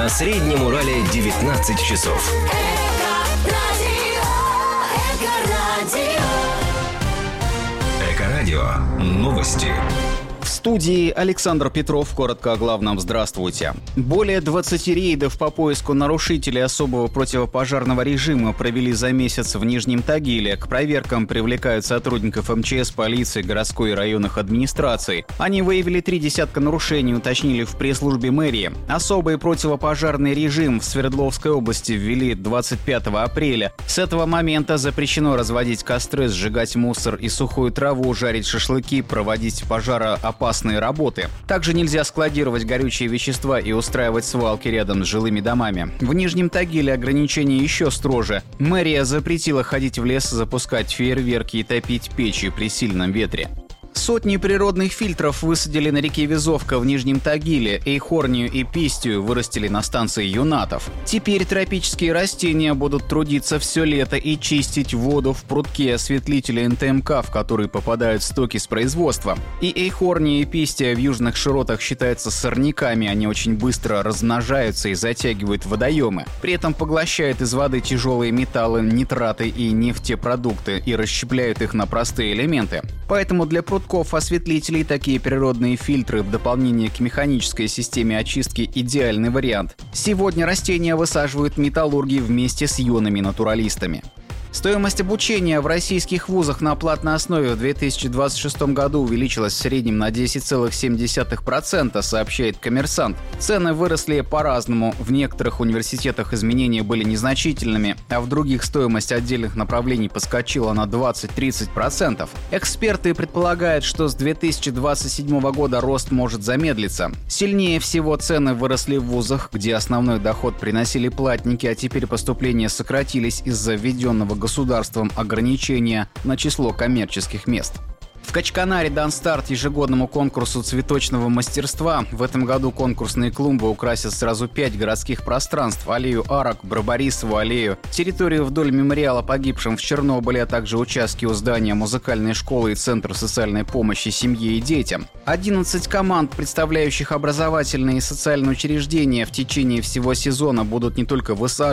На Среднем Урале 19 часов. Эко-радио. Новости. В студии Александр Петров. Коротко о главном. Здравствуйте. Более 20 рейдов по поиску нарушителей особого противопожарного режима провели за месяц в Нижнем Тагиле. К проверкам привлекают сотрудников МЧС, полиции, городской и районных администраций. Они выявили 3 десятка нарушений, уточнили в пресс-службе мэрии. Особый противопожарный режим в Свердловской области ввели 25 апреля. С этого момента запрещено разводить костры, сжигать мусор и сухую траву, жарить шашлыки, проводить пожароопасные работы. Также нельзя складировать горючие вещества и устраивать свалки рядом с жилыми домами. В Нижнем Тагиле ограничения еще строже. Мэрия запретила ходить в лес, запускать фейерверки и топить печи при сильном ветре. Сотни природных фильтров высадили на реке Вязовка в Нижнем Тагиле. Эйхорнию и пистию вырастили на станции Юнатов. Теперь тропические растения будут трудиться все лето и чистить воду в прутке осветлителя НТМК, в который попадают стоки с производства. И эйхорния и пистия в южных широтах считаются сорняками. Они очень быстро размножаются и затягивают водоемы. При этом поглощают из воды тяжелые металлы, нитраты и нефтепродукты и расщепляют их на простые элементы. Поэтому для прутков-осветлителей такие природные фильтры в дополнение к механической системе очистки идеальный вариант. Сегодня растения высаживают металлурги вместе с юными натуралистами. Стоимость обучения в российских вузах на платной основе в 2026 году увеличилась в среднем на 10,7%, сообщает «Коммерсант». Цены выросли по-разному. В некоторых университетах изменения были незначительными, а в других стоимость отдельных направлений подскочила на 20-30%. Эксперты предполагают, что с 2027 года рост может замедлиться. Сильнее всего цены выросли в вузах, где основной доход приносили платники, а теперь поступления сократились из-за введенного государством ограничения на число коммерческих мест. В Качканаре дан старт ежегодному конкурсу цветочного мастерства. В этом году конкурсные клумбы украсят сразу 5 городских пространств: аллею Арок, Барбарисову аллею, территорию вдоль мемориала погибшим в Чернобыле, а также участки у здания музыкальной школы и Центра социальной помощи семье и детям. 11 команд, представляющих образовательные и социальные учреждения, в течение всего сезона будут не только высаживать